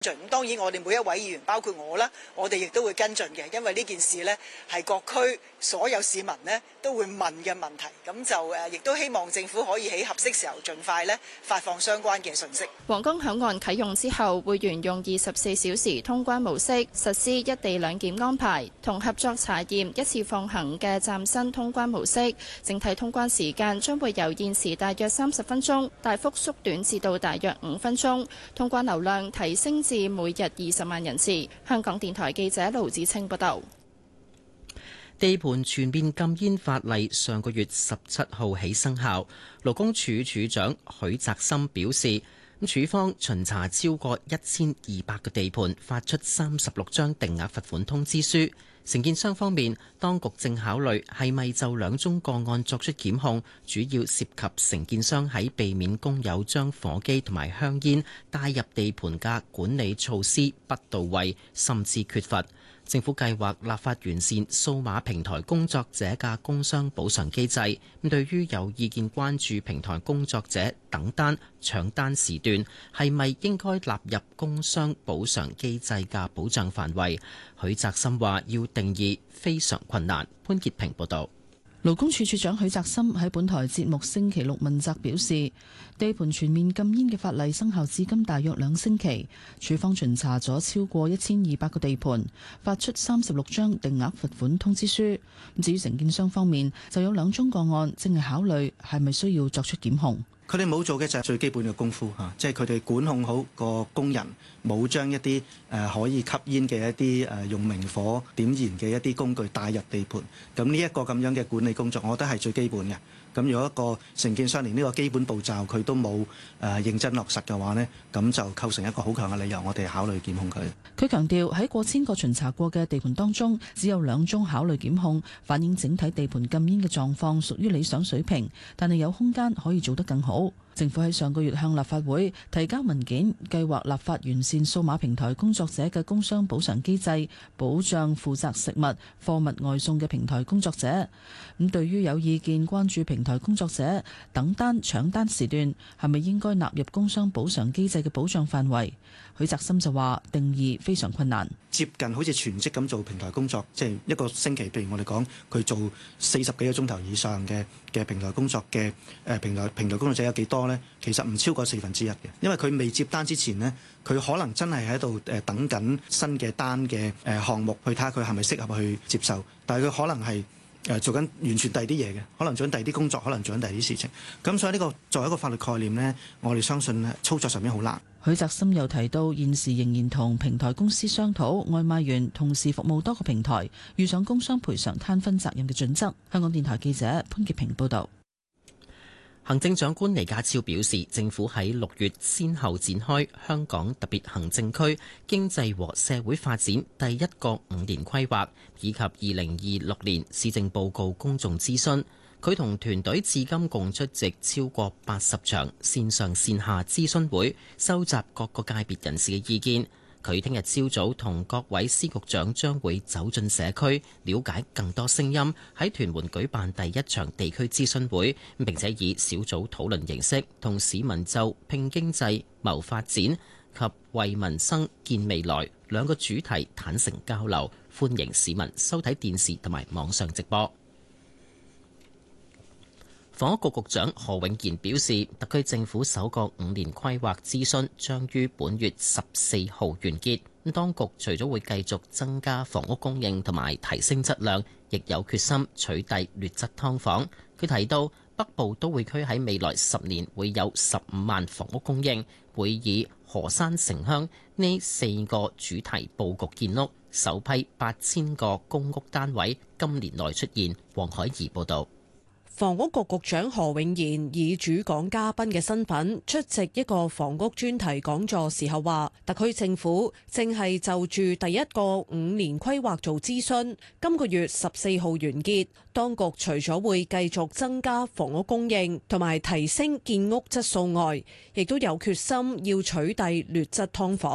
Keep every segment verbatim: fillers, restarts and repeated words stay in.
咁當然我哋每一位議員包括我啦，我哋亦都會跟進嘅，因為呢件事呢係各區所有市民呢都會問嘅問題，咁就誒亦都希望政府可以喺合適時候盡快呢發放相關嘅信息。 皇崗口岸啟用之後，會沿用二十四小時通關模式，實施一地兩檢安排，同合作查驗一次放行嘅嶄新通關模式。整體通關時間將會由現時大約三十分鐘，大幅縮短至到大約五分鐘，通關流量提升至每日二十萬人次。香港電台記者盧子清報道。 地盤全面禁煙法例上個月十七號起生效，勞工處處長許澤森表示，咁處方巡查超過一千二百個地盤，發出三十六張定額罰款通知書。承建商方面，當局正考慮係咪就兩宗個案作出檢控，主要涉及承建商喺避免工友將火機同埋香煙帶入地盤嘅管理措施不到位，甚至缺乏。政府計劃立法完善數碼平台工作者嘅工傷補償機制。咁對於有意見關注平台工作者等單、搶單時段係咪應該納入工傷補償機制嘅保障範圍，許澤森話要定義非常困難。潘潔平報導。 勞工處處長許澤森喺本台節目星期六問責表示，地盤全面禁煙嘅法例生效至今大約兩星期，處方巡查咗超過一千二百個地盤，發出三十六張定額罰款通知書。至於承建商方面，就有兩宗個案正係考慮係咪需要作出檢控。 佢哋冇做嘅就係最基本嘅功夫嚇，即係佢哋管控好個工人，冇將一啲誒可以吸煙嘅一啲誒用明火點燃嘅一啲工具帶入地盤。咁呢一個咁樣嘅管理工作，我覺得係最基本嘅。咁如果一個承建商連呢個基本步驟佢都冇誒認真落實嘅話呢，咁就構成一個好強嘅理由，我哋考慮檢控佢。 佢強調喺過千個巡查過嘅地盤當中，只有兩宗考慮檢控，反映整體地盤禁煙嘅狀況屬於理想水平，但係有空間可以做得更好。政府喺上個月向立法會提交文件，計劃立法完善數碼平台工作者嘅工傷補償機制，保障負責食物、貨物外送嘅平台工作者。咁對於有意見關注平台工作者等單搶單時段係咪應該納入工傷補償機制嘅保障範圍，許澤森就話定義非常困難。 接近好似全職咁做平台工作，即係一個星期，譬如我哋講佢做四十幾個鐘頭以上嘅嘅平台工作嘅誒平台平台工作者有幾多呢？其實唔超過四分之一嘅，因為佢未接單之前呢，佢可能真係喺度誒等緊新嘅單嘅誒項目，去睇下佢係咪適合去接受，但係佢可能係誒做緊完全第二啲嘢嘅，可能做緊第二啲工作，可能做緊第二啲事情。咁所以呢個作為一個法律概念呢，我哋相信咧操作上面好難。 許澤森又提到，現時仍然同平台公司商討外賣員同時服務多個平台，遇上工傷賠償攤分責任嘅準則。香港電台記者潘潔平報導。 行政長官李家超表示，政府喺六月先後展開香港特別行政區經濟和社會發展第一個五年規劃，以及二零二六年施政報告公眾諮詢。佢同團隊至今共出席超過八十場線上線下諮詢會，收集各個界別人士嘅意見。佢聽日朝早同各位司局長將會走進社區，了解更多聲音，喺屯門舉辦第一場地區諮詢會，並且以小組討論形式同市民就拼經濟、謀發展及為民生建未來兩個主題坦誠交流，歡迎市民收睇電視同埋網上直播。房屋局局長何永賢表示，特區政府首個五年規劃諮詢將於本月十四號完結。咁當局除咗會繼續增加房屋供應同埋提升質量，亦有決心取締劣質劏房。佢提到，北部都會區喺未來十年會有十五萬房屋供應，會以河山城鄉呢四個主題佈局建屋，首批八千個公屋單位今年內出現。黃海怡報導。 房屋局局長何永賢以主講嘉賓嘅身份出席一個房屋專題講座時候話，特區政府正係就住第一個五年規劃做諮詢，今個月十四號完結。當局除咗會繼續增加房屋供應同埋提升建屋質素外，亦都有決心要取締劣質劏房。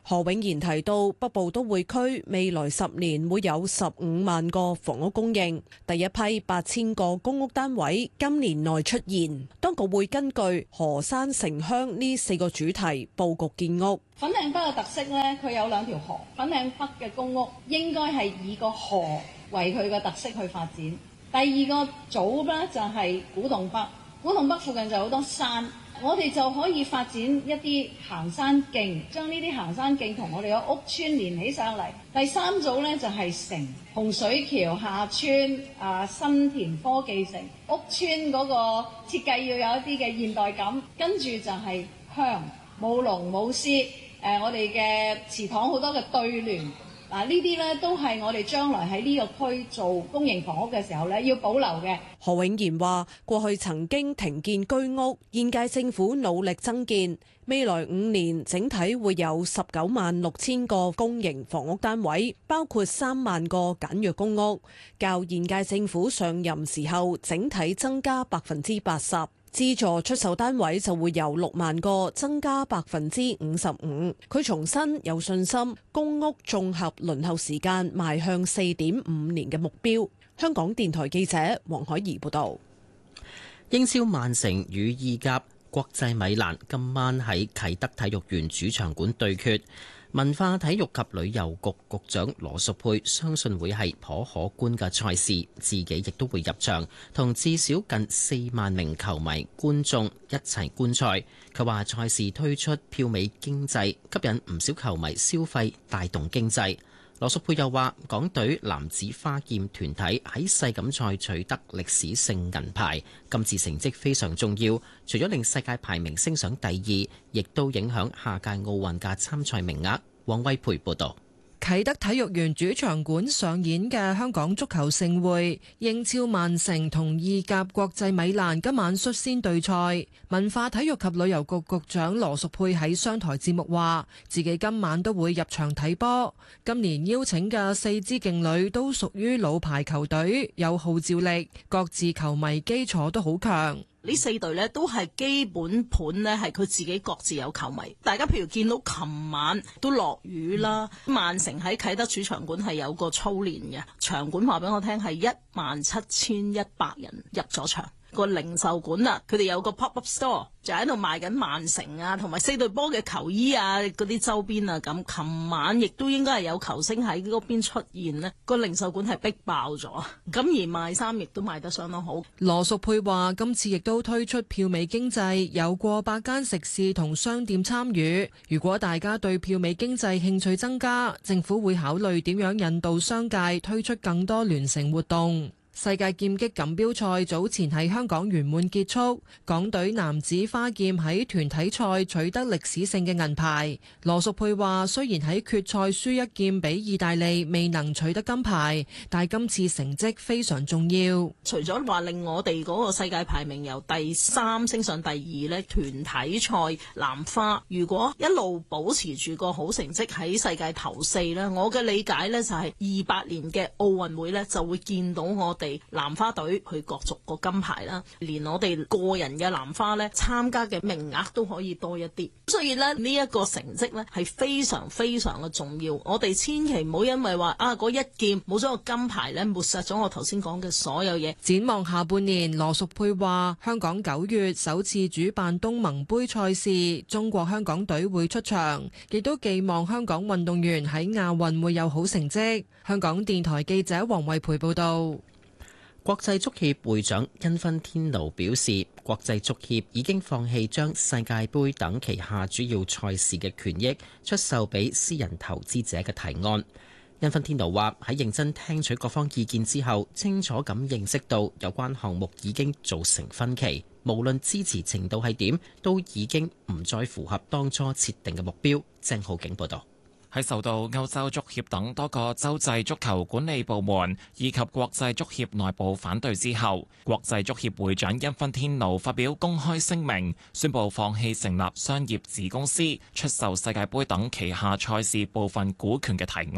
何永賢提到，北部都會區未來十年會有十五萬個房屋供應，第一批八千個公屋單位今年內出現。當局會根據河山城鄉呢四個主題佈局建屋。 粉嶺北嘅特色呢，佢有兩條河，粉嶺北嘅公屋應該係以個河為佢嘅特色去發展。第二個組呢，就係古洞北，古洞北附近就有好多山。我哋就可以發展一啲行山徑，將呢啲行山徑同我哋嘅屋村連起上嚟。第三組呢，就係城，洪水橋下村啊，新田科技城屋村嗰個設計要有一啲嘅現代感，跟住就係鄉舞龍舞獅，誒我哋嘅祠堂好多嘅對聯。嗱，呢啲咧都係我哋將來喺呢個區做公營房屋嘅時候咧要保留嘅。 何永賢話：過去曾經停建居屋，現屆政府努力增建，未來五年整體會有十九萬六千個公營房屋單位，包括三萬個簡約公屋，較現屆政府上任時候整體增加百分之八十。資助出售單位就會由六萬個增加百分之五十五。佢重申有信心，公屋綜合輪候時間邁向四點五年嘅目標。香港電台記者黃海怡報導。 英超曼城與意甲國際米蘭今晚喺啟德體育園主場館對決。文化體育及旅遊局局長羅淑佩相信會係頗可觀嘅賽事，自己亦都會入場，同至少近四萬名球迷觀眾一齊觀賽。佢話賽事推出票尾經濟，吸引唔少球迷消費，帶動經濟。羅淑佩又話，港隊男子花劍團體喺世錦賽取得歷史性銀牌，今次成績非常重要，除咗令世界排名升上第二，亦都影響下屆奧運嘅參賽名額。王威培報道。 啟德體育園主場館上演嘅香港足球盛會，英超曼城同意甲國際米蘭今晚率先對賽。文化體育及旅遊局局長羅淑佩喺商台節目話，自己今晚都會入場睇波。今年邀請嘅四支勁旅都屬於老牌球隊，有號召力，各自球迷基礎都好強。 呢四隊呢都係基本盤呢係佢自己各自有球迷。大家譬如見到琴晚都落雨啦，曼城喺啟德主場館係有個操練嘅，場館話俾我聽係一萬七千一百人入咗場。個零售館啊，佢哋有個 pop-up store 就喺度賣緊曼城啊，同埋四隊波嘅球衣啊，嗰啲周邊啊咁。琴晚亦都應該係有球星喺嗰邊出現呢，個零售館係逼爆咗，咁而賣衫亦都賣得相當好。 羅淑佩話：今次亦都推出票尾經濟，有過百間食肆同商店參與。如果大家對票尾經濟興趣增加，政府會考慮點樣引導商界推出更多聯乘活動。世界劍擊錦標賽早前喺香港圓滿結束，港隊男子花劍喺團體賽取得歷史性嘅銀牌。羅淑佩話：雖然喺決賽輸一劍俾意大利，未能取得金牌，但今次成績非常重要。 除咗話令我哋嗰個世界排名由第三升上第二呢，團體賽男花如果一路保持住個好成績喺世界頭四呢，我嘅理解呢就係二八年嘅奧運會呢就會見到我哋男花隊去角逐個金牌啦，連我哋個人嘅男花咧參加嘅名額都可以多一啲，所以咧呢一個成績咧係非常非常嘅重要。我哋千祈唔好因為話啊嗰一劍冇咗個金牌咧，抹殺咗我頭先講嘅所有嘢。 展望下半年，羅淑佩話香港九月首次主辦東盟杯賽事，中國香港隊會出場，亦都寄望香港運動員喺亞運會有好成績。香港電台記者黃慧培報道。 國際足協會長因芬天奴表示，國際足協已經放棄將世界盃等旗下主要賽事嘅權益出售俾私人投資者嘅提案。因芬天奴話喺認真聽取各方意見之後，清楚咁認識到有關項目已經造成分歧，無論支持程度係點，都已經唔再符合當初設定嘅目標。鄭浩景報道。 喺受到歐洲足協等多個洲際足球管理部門以及國際足協內部反對之後，國際足協會長因芬天奴發表公開聲明，宣布放棄成立商業子公司出售世界盃等旗下賽事部分股權嘅提案。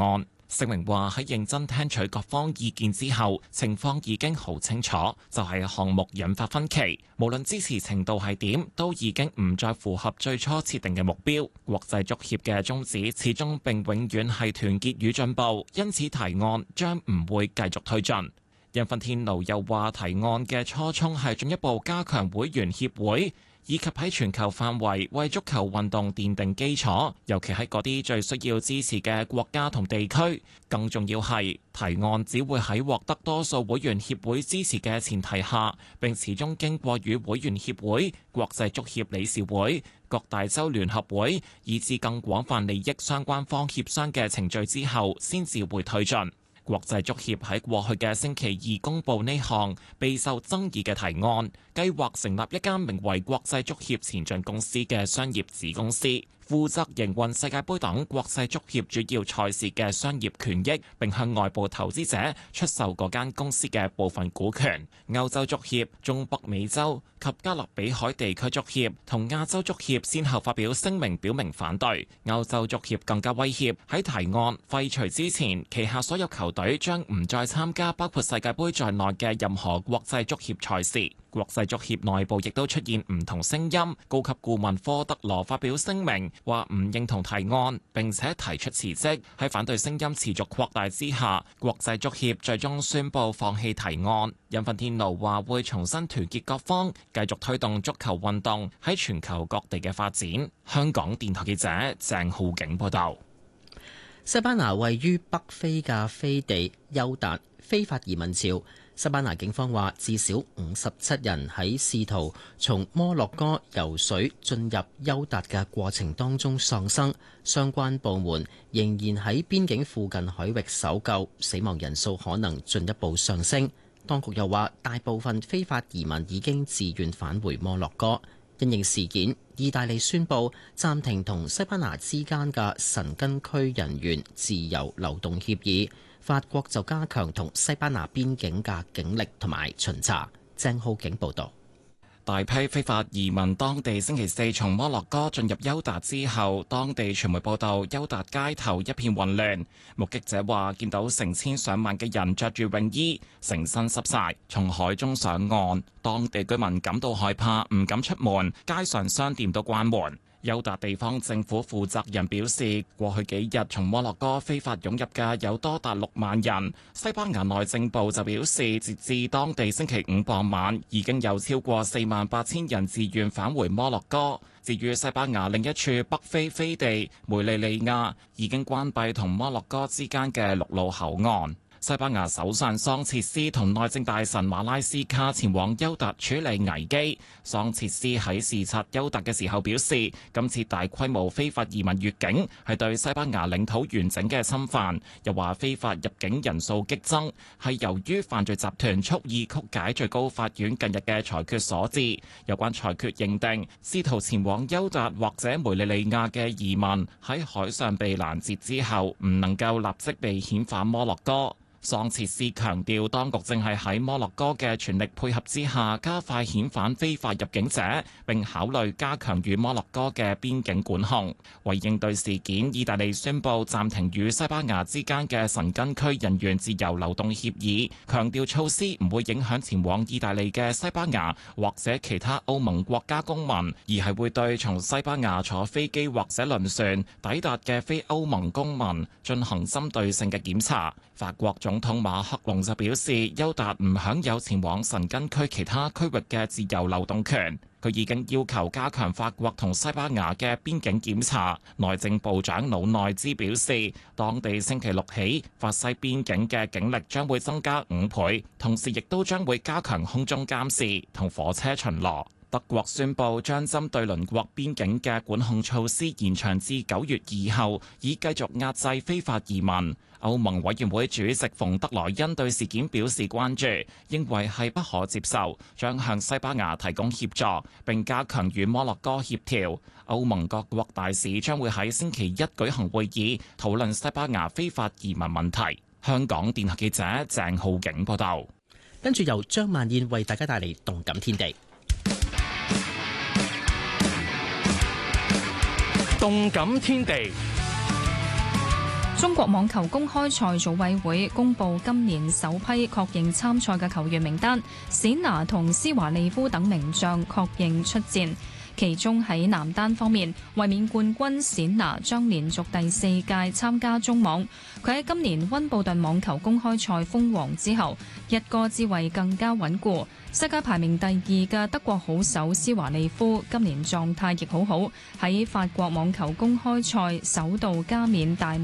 聲明話喺認真聽取各方意見之後，情況已經好清楚，就係項目引發分歧，無論支持程度係點，都已經唔再符合最初設定嘅目標。國際足協嘅宗旨始終並永遠係團結與進步，因此提案將唔會繼續推進。印份天奴又話提案嘅初衷係進一步加強會員協會，以及喺全球範圍為足球運動奠定基礎，尤其喺嗰啲最需要支持嘅國家同地區。更重要係提案只會喺獲得多數會員協會支持嘅前提下，並始終經過與會員協會、國際足協理事會、各大洲聯合會以至更廣泛利益相關方協商嘅程序之後，先至會推進。國際足協喺過去嘅星期二公佈呢項備受爭議嘅提案，計劃成立一間名為國際足協前進公司嘅商業子公司，負責營運世界盃等國際足協主要賽事嘅商業權益，並向外部投資者出售嗰間公司嘅部分股權。歐洲足協、中北美洲及加勒比海地區足協同亞洲足協先後發表聲明，表明反對。歐洲足協更加威脅喺提案廢除之前，旗下所有球隊將唔再參加包括世界盃在內嘅任何國際足協賽事。國際足協內部亦都出現唔同聲音，高級顧問科德羅發表聲明，話唔認同提案，並且提出辭職。喺反對聲音持續擴大之下，國際足協最終宣布放棄提案。印份天奴話會重新團結各方，繼續推動足球運動喺全球各地嘅發展。香港電台記者鄭浩景報道。 西班牙位於北非嘅飛地休達非法移民潮。西班牙警方話，至少五十七人喺試圖從摩洛哥游水進入休達嘅過程當中喪生，相關部門仍然喺邊境附近海域搜救，死亡人數可能進一步上升。當局又話，大部分非法移民已經自願返回摩洛哥。因應事件，意大利宣布暫停同西班牙之間嘅申根區人員自由流動協議。法國就加強同西班牙邊境嘅警力同埋巡查。鄭浩景報導。 大批非法移民當地星期四從摩洛哥進入休達之後，當地傳媒報道休達街頭一片混亂。目擊者話見到成千上萬嘅人着住泳衣，成身濕晒，從海中上岸。當地居民感到害怕，唔敢出門，街上商店都關門。休達地方政府負責人表示，過去幾日從摩洛哥非法湧入嘅有多達六萬人。西班牙內政部就表示，截至當地星期五傍晚，已經有超過四萬八千人自願返回摩洛哥。至於西班牙另一處北非飛地梅利利亞，已經關閉同摩洛哥之間嘅陸路口岸。西班牙首相桑切斯同內政大臣馬拉斯卡前往休達處理危機。桑切斯喺視察休達嘅時候表示，今次大規模非法移民越境係對西班牙領土完整嘅侵犯。又話非法入境人數激增係由於犯罪集團蓄意曲解最高法院近日嘅裁決所致。有關裁決認定，試圖前往休達或者梅利利亞嘅移民喺海上被攔截之後，唔能夠立即被遣返摩洛哥。桑切斯強調，當局正係喺摩洛哥嘅全力配合之下，加快遣返非法入境者，並考慮加強與摩洛哥嘅邊境管控。為應對事件，意大利宣布暫停與西班牙之間嘅申根區人員自由流動協議，強調措施唔會影響前往意大利嘅西班牙或者其他歐盟國家公民，而係會對從西班牙坐飛機或者輪船抵達嘅非歐盟公民進行針對性嘅檢查。法國總總統馬克龍就表示，休達唔享有前往申根區其他區域嘅自由流動權。佢已經要求加強法國同西班牙嘅邊境檢查。內政部長魯內茲表示，當地星期六起，法西邊境嘅警力將會增加五倍，同時亦都將會加強空中監視同火車巡邏。德國宣布將針對鄰國邊境嘅管控措施延長至九月以後，以繼續壓制非法移民。歐盟委員會主席馮德萊恩對事件表示關注，認為係不可接受，將向西班牙提供協助，並加強與摩洛哥協調。歐盟各國大使將會喺星期一舉行會議，討論西班牙非法移民問題。香港電台記者鄭浩景報道。 跟住由張萬燕為大家帶嚟動感天地。 動感天地。 中國網球公開賽組委會公布今年首批確認參賽嘅球員名單，冼拿同施華利夫等名將確認出戰。其中喺男單方面，衛冕冠軍冼拿將連續第四屆參加中網。佢喺今年溫布頓網球公開賽封王之後，一哥之位更加穩固。世界排名第二嘅德國好手施華利夫今年狀態亦好好，喺法國網球公開賽首度加冕大